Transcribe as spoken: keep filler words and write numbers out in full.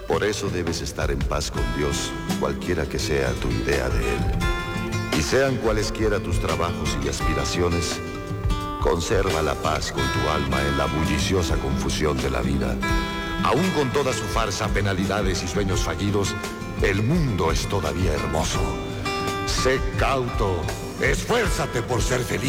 Por eso debes estar en paz con Dios, cualquiera que sea tu idea de Él. Y sean cualesquiera tus trabajos y aspiraciones, conserva la paz con tu alma en la bulliciosa confusión de la vida. Aún con toda su farsa, penalidades y sueños fallidos, el mundo es todavía hermoso. Sé cauto, esfuérzate por ser feliz.